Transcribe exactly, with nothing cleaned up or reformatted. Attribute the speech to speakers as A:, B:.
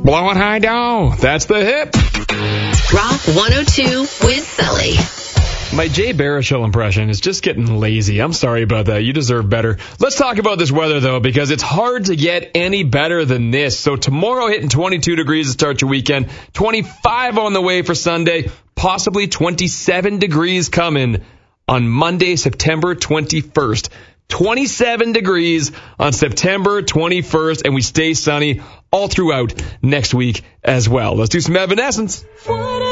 A: Blowing high dough. That's the hip.
B: Rock one oh two with Sully.
A: My Jay Baruchel impression is just getting lazy. I'm sorry about that. You deserve better. Let's talk about this weather, though, because it's hard to get any better than this. So tomorrow hitting twenty-two degrees to start your weekend, twenty-five on the way for Sunday, possibly twenty-seven degrees coming on Monday, September twenty-first. twenty-seven degrees on September twenty-first, and we stay sunny all throughout next week as well. Let's do some Evanescence.